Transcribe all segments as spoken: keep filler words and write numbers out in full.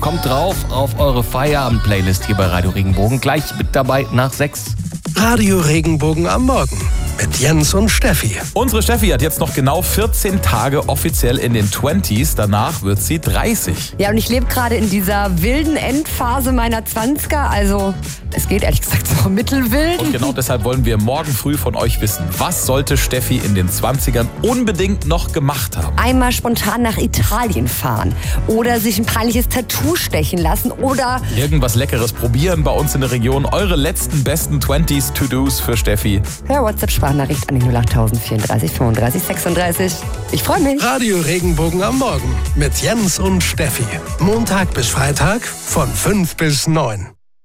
Kommt drauf auf eure Feierabend-Playlist hier bei Radio Regenbogen. Gleich mit dabei nach sechs. Radio Regenbogen am Morgen mit Jens und Steffi. Unsere Steffi hat jetzt noch genau vierzehn Tage offiziell in den zwanzigern. Danach wird sie dreißig. Ja, und ich lebe gerade in dieser wilden Endphase meiner zwanziger. Also es geht ehrlich gesagt so mittelwild. Und genau deshalb wollen wir morgen früh von euch wissen, was sollte Steffi in den zwanzigern unbedingt noch gemacht haben? Einmal spontan nach Italien fahren oder sich ein peinliches Tattoo stechen lassen oder irgendwas Leckeres probieren bei uns in der Region. Eure letzten besten zwanziger To-Dos für Steffi. Per WhatsApp-Sprachnachricht an die null acht vierunddreißig fünfunddreißig sechsunddreißig. Ich freue mich. Radio Regenbogen am Morgen mit Jens und Steffi. Montag bis Freitag von fünf bis neun.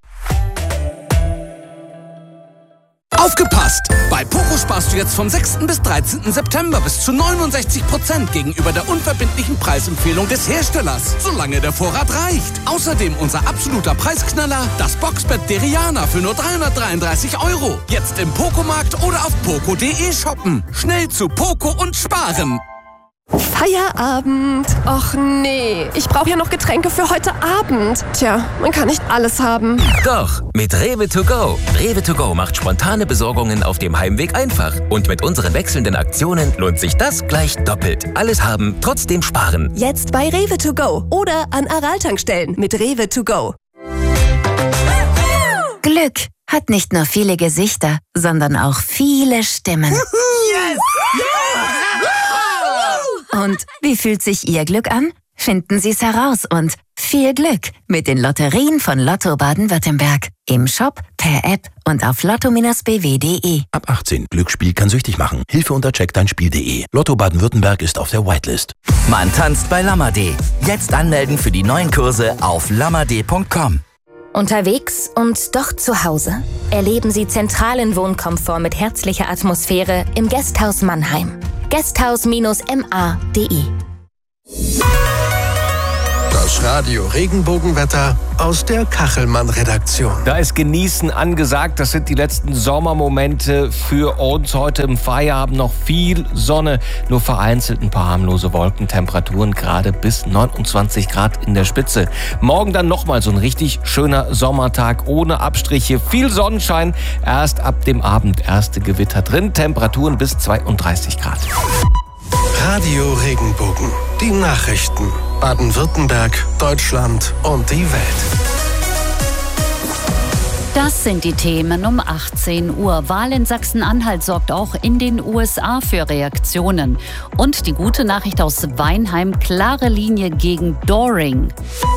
Aufgepasst! Bei Poco sparst du jetzt vom sechsten bis dreizehnten September bis zu neunundsechzig Prozent gegenüber der unverbindlichen Preisempfehlung des Herstellers, solange der Vorrat reicht. Außerdem unser absoluter Preisknaller, das Boxbett Deriana für nur dreihundertdreiunddreißig Euro. Jetzt im Poco-Markt oder auf poco punkt de shoppen. Schnell zu Poco und sparen. Feierabend. Och nee, ich brauche ja noch Getränke für heute Abend. Tja, man kann nicht alles haben. Doch, mit Rewe to go. Rewe to go macht spontane Besorgungen auf dem Heimweg einfach. Und mit unseren wechselnden Aktionen lohnt sich das gleich doppelt. Alles haben, trotzdem sparen. Jetzt bei Rewe to go oder an Aral-Tankstellen mit Rewe to go. Glück hat nicht nur viele Gesichter, sondern auch viele Stimmen. Yes! Und wie fühlt sich Ihr Glück an? Finden Sie es heraus und viel Glück mit den Lotterien von Lotto Baden-Württemberg. Im Shop, per App und auf lotto Bindestrich b w punkt de. Ab achtzehn. Glücksspiel kann süchtig machen. Hilfe unter check dein spiel punkt de. Lotto Baden-Württemberg ist auf der Whitelist. Man tanzt bei Lamade. Jetzt anmelden für die neuen Kurse auf lamade punkt com. Unterwegs und doch zu Hause. Erleben Sie zentralen Wohnkomfort mit herzlicher Atmosphäre im Gästhaus Mannheim. Gästhaus Bindestrich ma punkt de. Das Radio Regenbogenwetter aus der Kachelmann-Redaktion. Da ist Genießen angesagt. Das sind die letzten Sommermomente für uns. Heute im Feierabend noch viel Sonne. Nur vereinzelt ein paar harmlose Wolkentemperaturen, gerade bis neunundzwanzig Grad in der Spitze. Morgen dann nochmal so ein richtig schöner Sommertag ohne Abstriche. Viel Sonnenschein. Erst ab dem Abend erste Gewitter drin. Temperaturen bis zweiunddreißig Grad. Radio Regenbogen. Die Nachrichten. Baden-Württemberg, Deutschland und die Welt. Das sind die Themen um achtzehn Uhr. Wahl in Sachsen-Anhalt sorgt auch in den U S A für Reaktionen. Und die gute Nachricht aus Weinheim, klare Linie gegen Doring.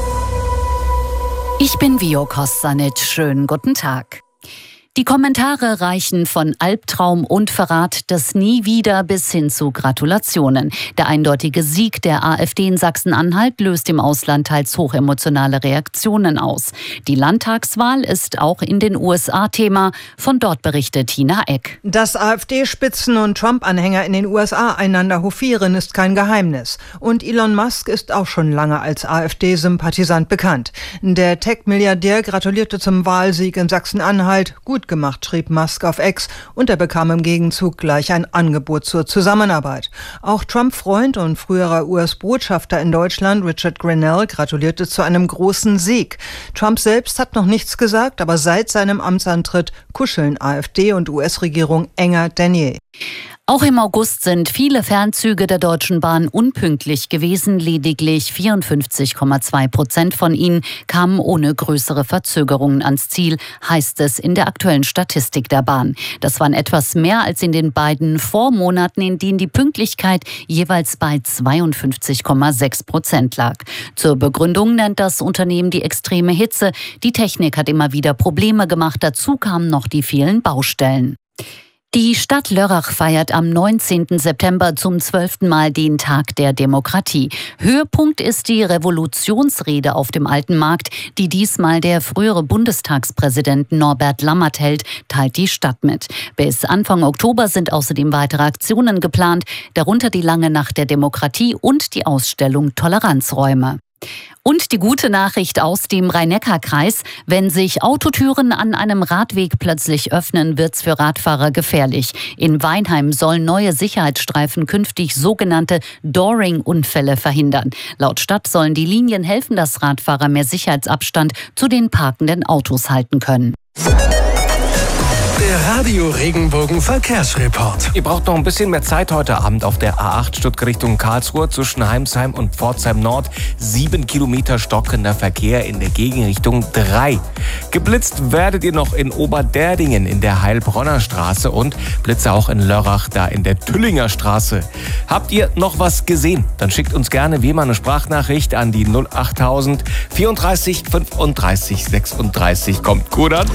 Ich bin Vio Kostanic. Schönen guten Tag. Die Kommentare reichen von Albtraum und Verrat des Nie wieder bis hin zu Gratulationen. Der eindeutige Sieg der AfD in Sachsen-Anhalt löst im Ausland teils hochemotionale Reaktionen aus. Die Landtagswahl ist auch in den U S A Thema. Von dort berichtet Tina Eck. Dass AfD-Spitzen und Trump-Anhänger in den U S A einander hofieren, ist kein Geheimnis. Und Elon Musk ist auch schon lange als AfD-Sympathisant bekannt. Der Tech-Milliardär gratulierte zum Wahlsieg in Sachsen-Anhalt. Gut gemacht, schrieb Musk auf X, und er bekam im Gegenzug gleich ein Angebot zur Zusammenarbeit. Auch Trump-Freund und früherer U S-Botschafter in Deutschland, Richard Grenell, gratulierte zu einem großen Sieg. Trump selbst hat noch nichts gesagt, aber seit seinem Amtsantritt kuscheln AfD und U S-Regierung enger denn je. Auch im August sind viele Fernzüge der Deutschen Bahn unpünktlich gewesen. Lediglich vierundfünfzig Komma zwei Prozent von ihnen kamen ohne größere Verzögerungen ans Ziel, heißt es in der aktuellen Statistik der Bahn. Das waren etwas mehr als in den beiden Vormonaten, in denen die Pünktlichkeit jeweils bei zweiundfünfzig Komma sechs Prozent lag. Zur Begründung nennt das Unternehmen die extreme Hitze. Die Technik hat immer wieder Probleme gemacht. Dazu kamen noch die vielen Baustellen. Die Stadt Lörrach feiert am neunzehnten September zum zwölften Mal den Tag der Demokratie. Höhepunkt ist die Revolutionsrede auf dem Alten Markt, die diesmal der frühere Bundestagspräsident Norbert Lammert hält, teilt die Stadt mit. Bis Anfang Oktober sind außerdem weitere Aktionen geplant, darunter die lange Nacht der Demokratie und die Ausstellung Toleranzräume. Und die gute Nachricht aus dem Rhein-Neckar-Kreis: Wenn sich Autotüren an einem Radweg plötzlich öffnen, wird's für Radfahrer gefährlich. In Weinheim sollen neue Sicherheitsstreifen künftig sogenannte Dooring-Unfälle verhindern. Laut Stadt sollen die Linien helfen, dass Radfahrer mehr Sicherheitsabstand zu den parkenden Autos halten können. Der Radio Regenbogen Verkehrsreport. Ihr braucht noch ein bisschen mehr Zeit heute Abend auf der A acht Stuttgart Richtung Karlsruhe zwischen Heimsheim und Pforzheim Nord. Sieben Kilometer stockender Verkehr in der Gegenrichtung drei. Geblitzt werdet ihr noch in Oberderdingen in der Heilbronner Straße und Blitze auch in Lörrach, da in der Tüllinger Straße. Habt ihr noch was gesehen? Dann schickt uns gerne wie immer eine Sprachnachricht an die null achttausend vierunddreißig fünfunddreißig sechsunddreißig. Kommt gut an.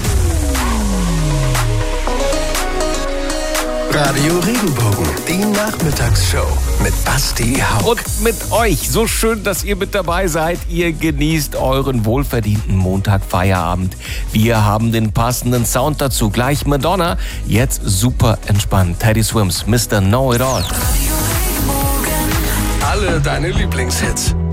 Radio Regenbogen, die Nachmittagsshow mit Basti Hauck. Und mit euch. So schön, dass ihr mit dabei seid. Ihr genießt euren wohlverdienten Montagfeierabend. Wir haben den passenden Sound dazu. Gleich Madonna. Jetzt super entspannt. Teddy Swims, Mister Know It All. Alle deine Lieblingshits.